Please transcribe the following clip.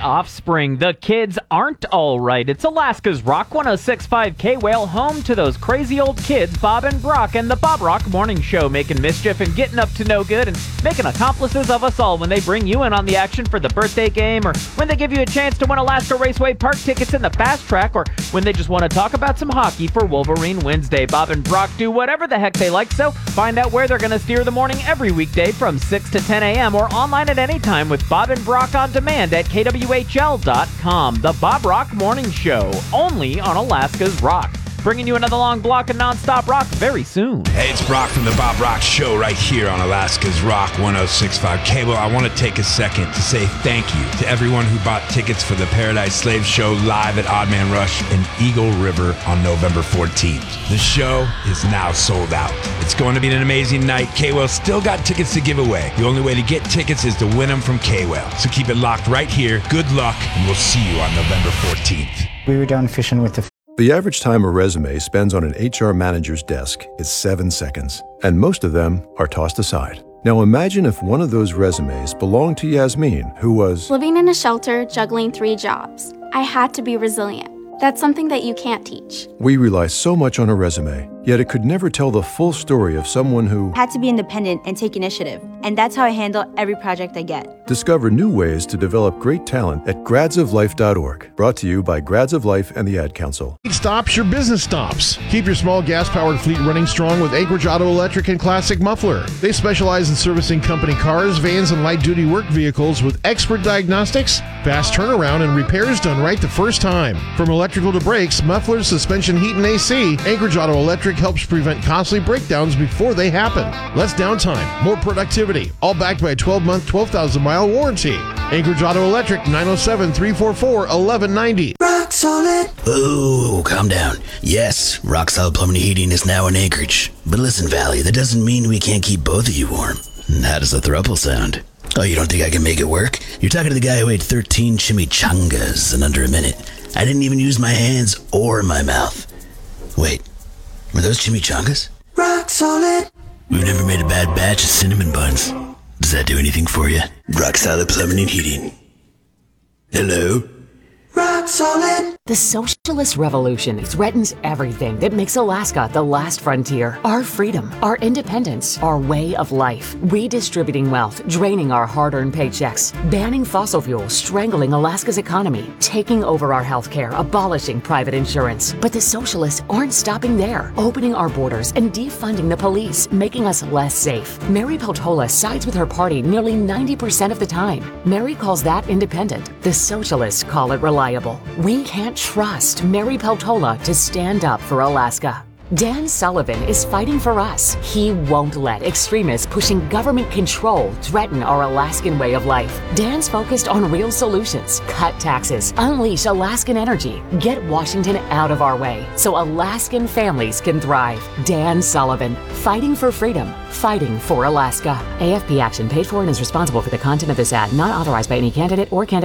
offspring. The kids aren't all right. It's Alaska's Rock 106.5 K-Whale, home to those crazy old kids, Bob and Brock, and the Bob Rock Morning Show, making mischief and getting up to no good and making accomplices of us all when they bring you in on the action for the birthday game, or when they give you a chance to win Alaska Raceway Park tickets in the fast track, or when they just want to talk about some hockey for Wolverine Wednesday. Bob and Brock do whatever the heck they like, so find out where they're going to steer the morning every weekday from 6 to 10 a.m. or online at any time with Bob and Brock on demand at kwhl.com. The Bob Rock Morning Show, only on Alaska's Rock. Bringing you another long block of nonstop rock very soon. Hey, it's Brock from the Bob Rock Show right here on Alaska's Rock 106.5 Cable. I want to take a second to say thank you to everyone who bought tickets for the Paradise Slave Show live at Odd Man Rush in Eagle River on November 14th. The show is now sold out. It's going to be an amazing night. K-Well still got tickets to give away. The only way to get tickets is to win them from K-Well. So keep it locked right here. Good luck, and we'll see you on November 14th. We were down fishing with The average time a resume spends on an HR manager's desk is 7 seconds, and most of them are tossed aside. Now imagine if one of those resumes belonged to Yasmin, who was living in a shelter, juggling 3 jobs. I had to be resilient. That's something that you can't teach. We rely so much on a resume, yet it could never tell the full story of someone who had to be independent and take initiative. And that's how I handle every project I get. Discover new ways to develop great talent at gradsoflife.org. Brought to you by Grads of Life and the Ad Council. Stops your business stops. Keep your small gas-powered fleet running strong with Anchorage Auto Electric and Classic Muffler. They specialize in servicing company cars, vans, and light-duty work vehicles with expert diagnostics, fast turnaround, and repairs done right the first time. From electrical to brakes, mufflers, suspension, heat, and AC, Anchorage Auto Electric helps prevent costly breakdowns before they happen. Less downtime, more productivity, all backed by a 12-month, 12,000-mile warranty. Anchorage Auto Electric, 907-344-1190. Rock Solid. Oh, calm down. Yes, Rock Solid Plumbing and Heating is now in Anchorage. But listen, Valley, that doesn't mean we can't keep both of you warm. How does the throuple sound? Oh, you don't think I can make it work? You're talking to the guy who ate 13 chimichangas in under a minute. I didn't even use my hands or my mouth. Wait, were those chimichangas? Rock Solid. We've never made a bad batch of cinnamon buns. Does that do anything for you? Rock Solid Plumbing and Heating. Hello? Rock Solid. The socialist revolution threatens everything that makes Alaska the last frontier. Our freedom, our independence, our way of life. Redistributing wealth, draining our hard-earned paychecks, banning fossil fuels, strangling Alaska's economy, taking over our healthcare, abolishing private insurance. But the socialists aren't stopping there, opening our borders and defunding the police, making us less safe. Mary Peltola sides with her party nearly 90% of the time. Mary calls that independent. The socialists call it reliable. We can't trust Mary Peltola to stand up for Alaska. Dan Sullivan is fighting for us. He won't let extremists pushing government control threaten our Alaskan way of life. Dan's focused on real solutions. Cut taxes, unleash Alaskan energy, get Washington out of our way so Alaskan families can thrive. Dan Sullivan, fighting for freedom, fighting for Alaska. AFP Action paid for and is responsible for the content of this ad, not authorized by any candidate or candidate